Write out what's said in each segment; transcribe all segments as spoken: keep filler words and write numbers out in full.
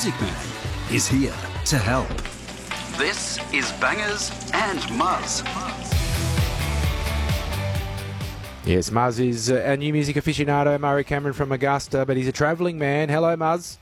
Music Man is here to help. This is Bangers and Muzz. Yes, Muzz is uh, our new music aficionado, Murray Cameron from Augusta, but he's a travelling man. Hello, Muzz.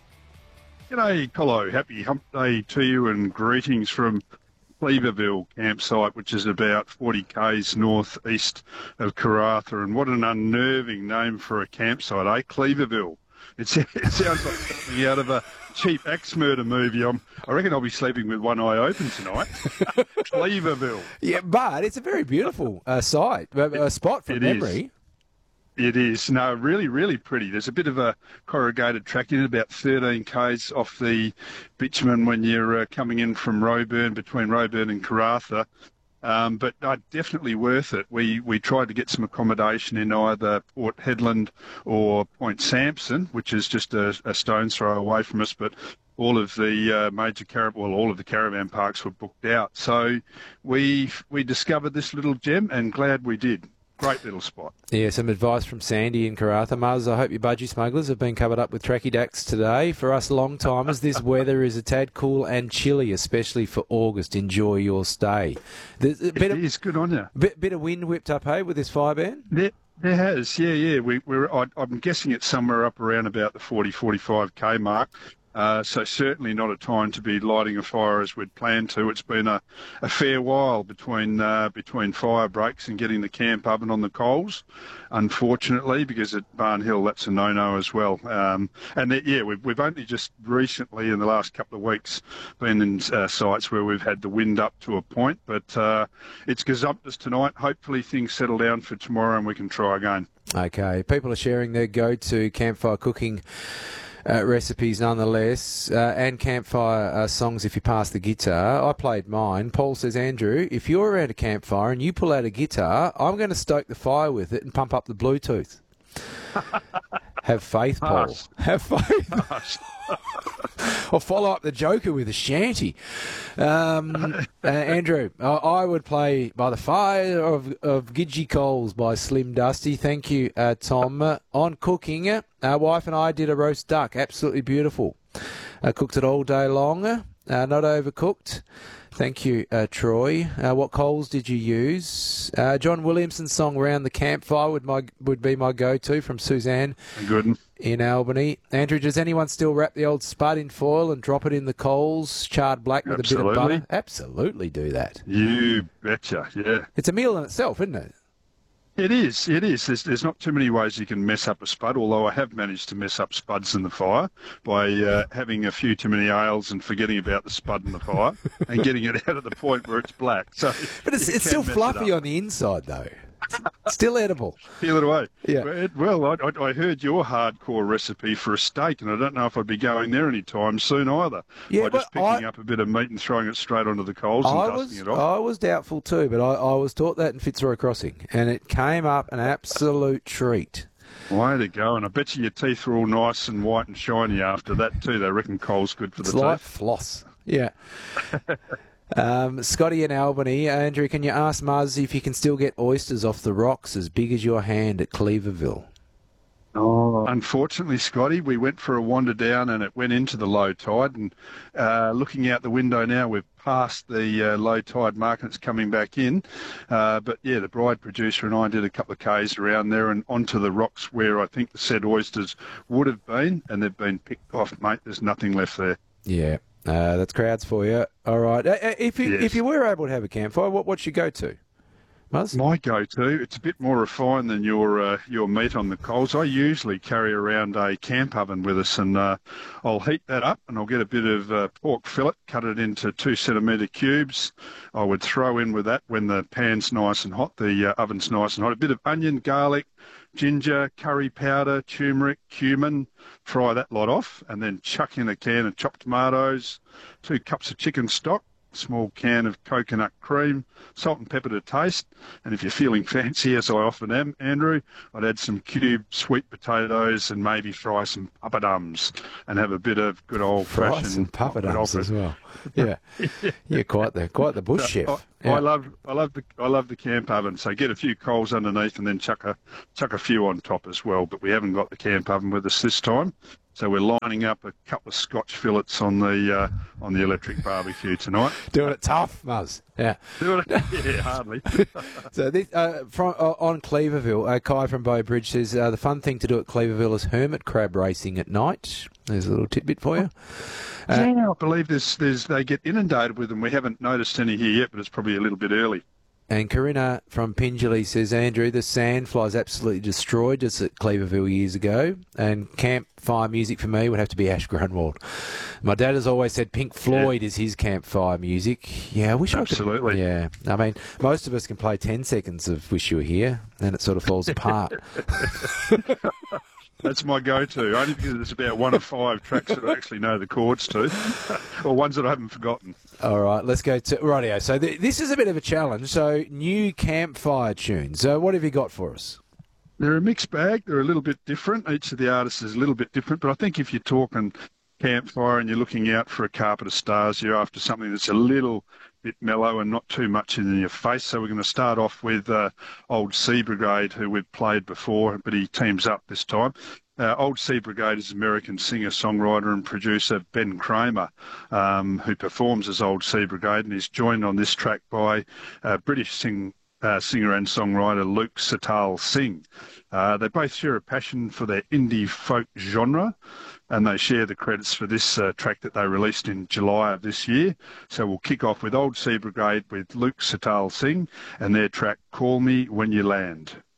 G'day, Colo. Happy Hump Day to you and greetings from Cleaverville campsite, which is about forty kays north-east of Karratha. And what an unnerving name for a campsite, eh? Cleaverville. It, it sounds like something out of a cheap axe murder movie. I'm, I reckon I'll be sleeping with one eye open tonight. Cleaverville. Yeah, but it's a very beautiful uh, site, a, a spot from it memory. Is. It is. No, really, really pretty. There's a bit of a corrugated track in it, about thirteen kays off the bitumen when you're uh, coming in from Roebourne, between Roebourne and Karratha. Um, but uh, definitely worth it. We we tried to get some accommodation in either Port Hedland or Point Sampson, which is just a, a stone's throw away from us, but all of the uh, major caravan, well, all of the caravan parks were booked out. So we we discovered this little gem, and glad we did. Great little spot. Yeah, some advice from Sandy in Karratha. Muzz, I hope your budgie smugglers have been covered up with tracky dacks today. For us long-timers, this weather is a tad cool and chilly, especially for August. Enjoy your stay. There's a bit it of, is. Good on you. Bit, bit of wind whipped up, hey, with this fire ban? There, there has, yeah, yeah. We, we're, I, I'm guessing it's somewhere up around about the forty, forty-five k mark. Uh, so certainly not a time to be lighting a fire as we'd planned to. It's been a, a fair while between uh, between fire breaks and getting the camp oven on the coals, unfortunately, because at Barn Hill that's a no-no as well. Um, and that, yeah, we've, we've only just recently in the last couple of weeks been in uh, sites where we've had the wind up to a point, but uh, it's gazumped tonight. Hopefully things settle down for tomorrow and we can try again. Okay, people are sharing their go-to campfire cooking Uh, recipes nonetheless, uh, and campfire uh, songs if you pass the guitar. I played mine. Paul says, Andrew, if you're around a campfire and you pull out a guitar, I'm going to stoke the fire with it and pump up the Bluetooth. Have faith, Paul. Pass. Have faith. Or follow up the Joker with a shanty. Um, uh, Andrew, I, I would play By the Fire of, of Gidgee Coals by Slim Dusty. Thank you, uh, Tom. Uh, on cooking, uh, our wife and I did a roast duck. Absolutely beautiful. Uh, cooked it all day long. Uh, not overcooked. Thank you, uh, Troy. Uh, what coals did you use? Uh, John Williamson's song "Round the Campfire" would my would be my go-to from Suzanne Good. in Albany. Andrew, does anyone still wrap the old spud in foil and drop it in the coals, charred black with Absolutely. a bit of butter? Absolutely do that. You betcha, yeah. It's a meal in itself, isn't it? It is, it is. There's, there's not too many ways you can mess up a spud, although I have managed to mess up spuds in the fire by uh, having a few too many ales and forgetting about the spud in the fire and getting it out at the point where it's black. So, But it's, it's still fluffy on the inside, though. Still edible. Peel it away. Yeah. Well, I, I, I heard your hardcore recipe for a steak, and I don't know if I'd be going there anytime soon either. Yeah, by just but picking I- up a bit of meat and throwing it straight onto the coals and I dusting was it off. I was doubtful too, but I, I was taught that in Fitzroy Crossing, and it came up an absolute treat. Way to go, and I bet you your teeth were all nice and white and shiny after that too. They reckon coal's good for It's the like teeth. floss. Yeah. um, Scotty in Albany. Andrew, can you ask Muzz if you can still get oysters off the rocks as big as your hand at Cleaverville? Oh. Unfortunately, Scotty, we went for a wander down and it went into the low tide. And uh, looking out the window now, we've passed the uh, low tide mark and it's coming back in. Uh, but yeah, the bride producer and I did a couple of Ks around there and onto the rocks where I think the said oysters would have been, and they've been picked off, mate. There's nothing left there. Yeah, uh, that's crowds for you. All right. Uh, uh, if you Yes. if you were able to have a campfire, what what's your go-to? Muzz? My go-to, it's a bit more refined than your uh, your meat on the coals. I usually carry around a camp oven with us, and uh, I'll heat that up, and I'll get a bit of uh, pork fillet, cut it into two centimetre cubes. I would throw in with that when the pan's nice and hot, the uh, oven's nice and hot, a bit of onion, garlic, ginger, curry powder, turmeric, cumin. Fry that lot off, and then chuck in a can of chopped tomatoes, two cups of chicken stock, small can of coconut cream, salt and pepper to taste, and if you're feeling fancy, as I often am, Andrew, I'd add some cubed sweet potatoes and maybe fry some papadums and have a bit of good old-fashioned... Fry some papadums as well. Yeah, yeah, quite the quite the bush chef. I, Yeah. I love, I love the, I love the camp oven. So get a few coals underneath, and then chuck a, chuck a few on top as well. But we haven't got the camp oven with us this time, So we're lining up a couple of Scotch fillets on the uh, on the electric barbecue tonight. Doing it tough, Muzz. Yeah. Doing it, yeah, hardly. So this, uh, from, uh, on Cleaverville, uh, Kai from Bow Bridge says uh, the fun thing to do at Cleaverville is hermit crab racing at night. There's a little tidbit for you. Uh, yeah, I believe there's, there's, they get inundated with them. We haven't noticed any here yet, but it's probably a little bit early. And Corinna from Pingelly says, Andrew, the sandflies absolutely destroyed us at Cleaverville years ago, and campfire music for me would have to be Ash Grunwald. My dad has always said Pink Floyd yeah. is his campfire music. Yeah, I wish absolutely. I could. Yeah, I mean, most of us can play ten seconds of Wish You Were Here, and it sort of falls apart. That's my go-to, only because it's about one of five tracks that I actually know the chords to, or ones that I haven't forgotten. All right, let's go to radio. So th- this is a bit of a challenge. So new campfire tunes. So what have you got for us? They're a mixed bag. They're a little bit different. Each of the artists is a little bit different, but I think if you're talking campfire and you're looking out for a carpet of stars, you're after something that's a little bit mellow and not too much in your face. So we're going to start off with uh, Old Sea Brigade, who we've played before, but he teams up this time. Uh, Old Sea Brigade is American singer, songwriter and producer Ben Kramer, um, who performs as Old Sea Brigade, and he's joined on this track by uh, British sing, uh, singer and songwriter Luke Sital Singh. Uh, they both share a passion for their indie folk genre, and they share the credits for this uh, track that they released in July of this year. So we'll kick off with Old Sea Brigade with Luke Sital Singh and their track Call Me When You Land.